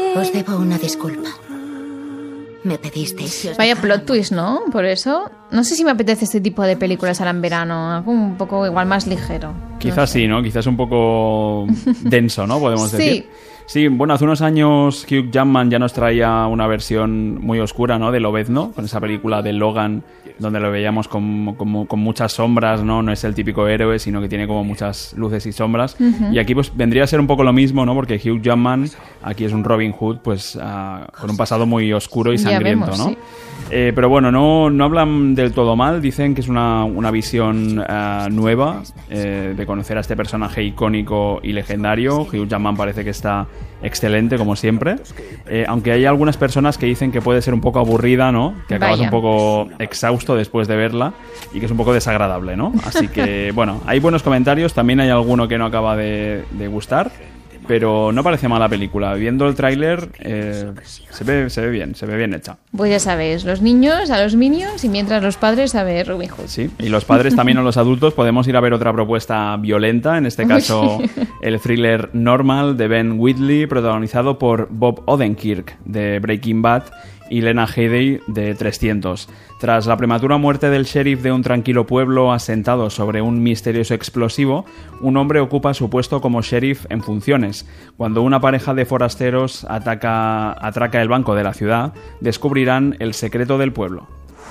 Os debo una disculpa. Me pedisteis. Vaya plot twist, ¿no? Por eso. No sé si me apetece este tipo de películas ahora en verano. Algo un poco igual más ligero. Quizás sí, ¿no? Quizás un poco denso, ¿no? Podemos decir. Sí, bueno, hace unos años Hugh Jackman ya nos traía una versión muy oscura, ¿no? De Lobezno, con esa película de Logan, donde lo veíamos con muchas sombras, ¿no? No es el típico héroe, sino que tiene como muchas luces y sombras. Uh-huh. Y aquí pues vendría a ser un poco lo mismo, ¿no? Porque Hugh Jackman aquí es un Robin Hood, pues con un pasado muy oscuro y sangriento, vemos, ¿no? Sí. Pero bueno, no hablan del todo mal, dicen que es una visión nueva de conocer a este personaje icónico y legendario. Hugh Jackman parece que está excelente, como siempre, aunque hay algunas personas que dicen que puede ser un poco aburrida, ¿no? Que acabas un poco exhausto después de verla y que es un poco desagradable, ¿no? Así que, bueno, hay buenos comentarios, también hay alguno que no acaba de gustar, pero no parece mala película. Viendo el tráiler se ve bien hecha. Pues ya sabéis, los niños a los Minions y mientras los padres a ver Robin Hood. Sí, y los padres también o los adultos podemos ir a ver otra propuesta violenta, en este caso el thriller Normal de Ben Wheatley, protagonizado por Bob Odenkirk de Breaking Bad y Lena Headey de 300. Tras la prematura muerte del sheriff de un tranquilo pueblo asentado sobre un misterioso explosivo, un hombre ocupa su puesto como sheriff en funciones. Cuando una pareja de forasteros atraca el banco de la ciudad, descubrirán el secreto del pueblo.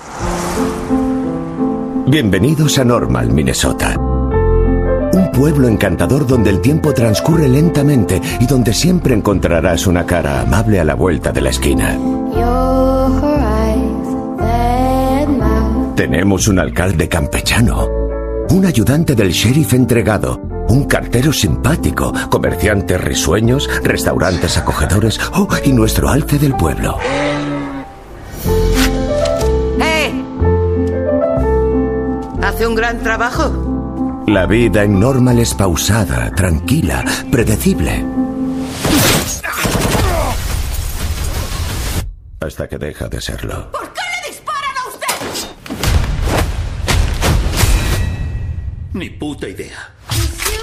Bienvenidos a Normal, Minnesota. Un pueblo encantador donde el tiempo transcurre lentamente y donde siempre encontrarás una cara amable a la vuelta de la esquina. Tenemos un alcalde campechano, un ayudante del sheriff entregado, un cartero simpático, comerciantes risueños, restaurantes acogedores, y nuestro alce del pueblo. ¿Hace un gran trabajo? La vida en Normal es pausada, tranquila, predecible. Hasta que deja de serlo. ¿Por qué le disparan a usted? Ni puta idea.